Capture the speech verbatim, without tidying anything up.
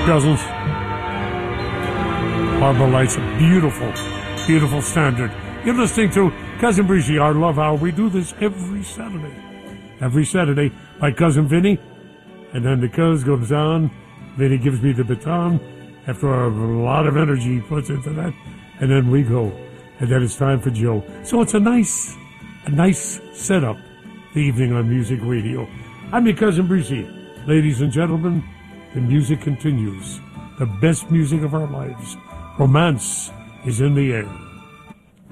cousins. Harbor Lights, a beautiful, beautiful standard. You're listening to Cousin Breezy, our love hour. We do this every Saturday. Every Saturday by Cousin Vinny. And then the cuz goes on. Vinny gives me the baton after a lot of energy he puts into that. And then we go. And then it's time for Joe. So it's a nice, a nice setup the evening on Music Radio. I'm your Cousin Breezy. Ladies and gentlemen, the music continues. The best music of our lives. Romance is in the air.